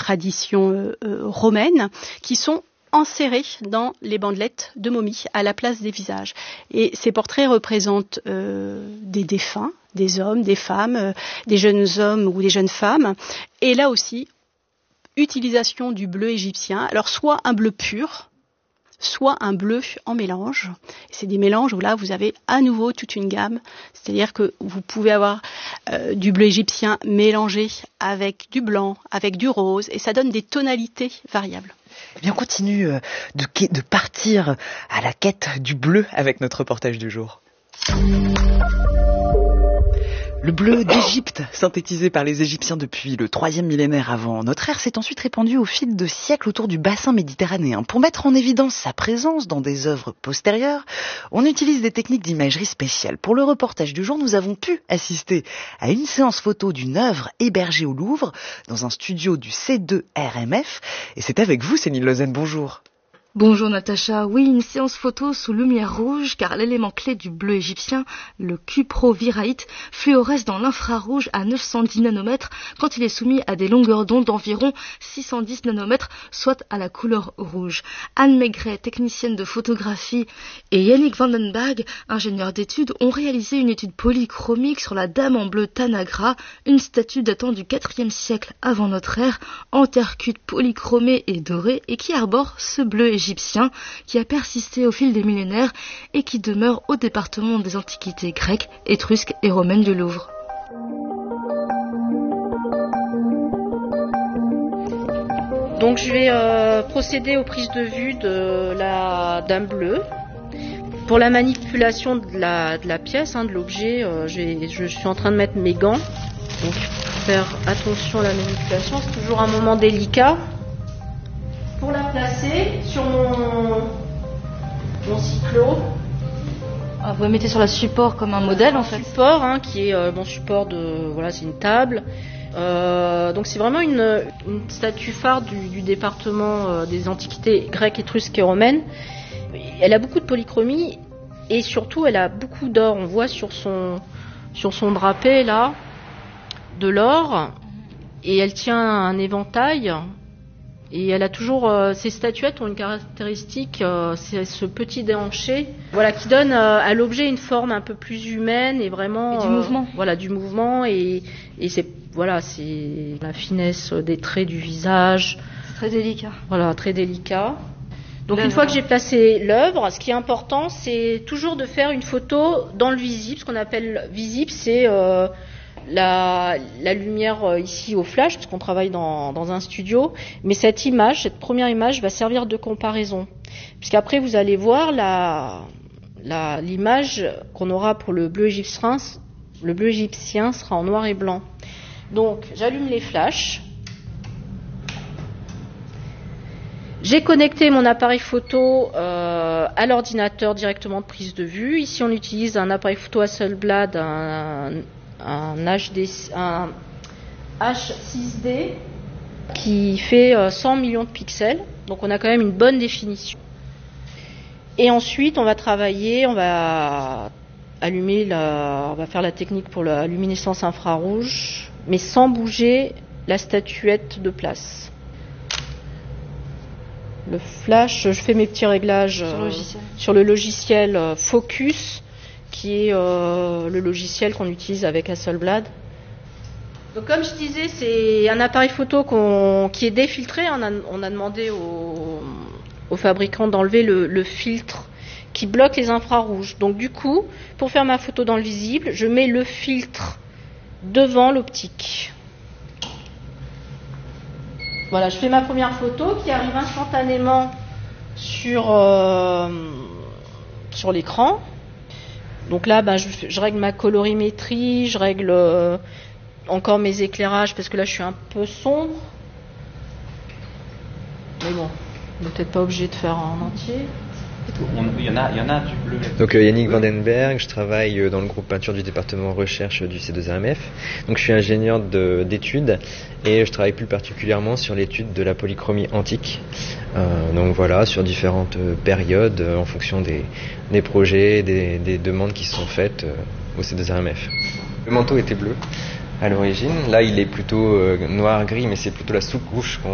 tradition romaine, qui sont enserrés dans les bandelettes de momies à la place des visages. Et ces portraits représentent des défunts, des hommes, des femmes, des jeunes hommes ou des jeunes femmes. Et là aussi, utilisation du bleu égyptien. Alors soit un bleu pur, soit un bleu en mélange. C'est des mélanges où là, vous avez à nouveau toute une gamme. C'est-à-dire que vous pouvez avoir du bleu égyptien mélangé avec du blanc, avec du rose, et ça donne des tonalités variables. Eh bien, on continue de partir à la quête du bleu avec notre reportage du jour. Le bleu d'Égypte, synthétisé par les Égyptiens depuis le 3e millénaire avant notre ère, s'est ensuite répandu au fil de siècles autour du bassin méditerranéen. Pour mettre en évidence sa présence dans des œuvres postérieures, on utilise des techniques d'imagerie spéciales. Pour le reportage du jour, nous avons pu assister à une séance photo d'une œuvre hébergée au Louvre, dans un studio du C2RMF. Et c'est avec vous, Céline Lozen, bonjour. Bonjour Natacha, oui, une séance photo sous lumière rouge car l'élément clé du bleu égyptien, le cuproviraïte, fluoresce dans l'infrarouge à 910 nanomètres quand il est soumis à des longueurs d'onde d'environ 610 nanomètres, soit à la couleur rouge. Anne Maigret, technicienne de photographie, et Yannick Vandenberg, ingénieur d'études, ont réalisé une étude polychromique sur la Dame en bleu Tanagra, une statue datant du 4e siècle avant notre ère, en terre cuite polychromée et dorée et qui arbore ce bleu égyptien qui a persisté au fil des millénaires et qui demeure au département des antiquités grecques, étrusques et romaines du Louvre. Donc je vais procéder aux prises de vue de la Dame bleue. Pour la manipulation de la pièce, de l'objet, je suis en train de mettre mes gants. Donc faire attention à la manipulation, c'est toujours un moment délicat. Pour la placer sur mon cyclo. Ah, vous la mettez sur le support comme un modèle en fait. Support, qui est mon support c'est une table. Donc c'est vraiment une statue phare du département des antiquités grecques, étrusques et romaines. Elle a beaucoup de polychromie et surtout elle a beaucoup d'or. On voit sur son drapé là de l'or et elle tient un éventail. Et elle a toujours, ces statuettes ont une caractéristique, c'est ce petit déhanché, qui donne à l'objet une forme un peu plus humaine et vraiment du mouvement. Du mouvement et c'est la finesse des traits du visage. Très délicat. Très délicat. Donc une fois que j'ai placé l'œuvre, ce qui est important, c'est toujours de faire une photo dans le visible. Ce qu'on appelle visible, c'est la lumière ici au flash, parce qu'on travaille dans un studio, mais cette première image va servir de comparaison, puisqu'après vous allez voir l'image qu'on aura pour le bleu égyptien. Le bleu égyptien sera en noir et blanc. Donc j'allume les flashs. J'ai connecté mon appareil photo à l'ordinateur directement de prise de vue. Ici on utilise un appareil photo Hasselblad, un H6D qui fait 100 millions de pixels, donc on a quand même une bonne définition. Et ensuite on va travailler, on va faire la technique pour la luminescence infrarouge, mais sans bouger la statuette de place. Le flash, je fais mes petits réglages sur le logiciel Focus, qui est le logiciel qu'on utilise avec Hasselblad. Donc comme je disais, c'est un appareil photo qui est défiltré. On a demandé aux fabricants d'enlever le filtre qui bloque les infrarouges. Donc du coup, pour faire ma photo dans le visible, je mets le filtre devant l'optique. Voilà, je fais ma première photo qui arrive instantanément sur l'écran. Donc là, je règle ma colorimétrie, je règle encore mes éclairages parce que là je suis un peu sombre. Mais bon, on n'est peut-être pas obligé de faire en entier. Il y en a du bleu. Donc Yannick Vandenberg, je travaille dans le groupe peinture du département recherche du C2RMF. Donc je suis ingénieur d'études et je travaille plus particulièrement sur l'étude de la polychromie antique. Donc voilà, sur différentes périodes en fonction des projets, des demandes qui sont faites au C2RMF. Le manteau était bleu à l'origine. Là il est plutôt noir-gris, mais c'est plutôt la sous-couche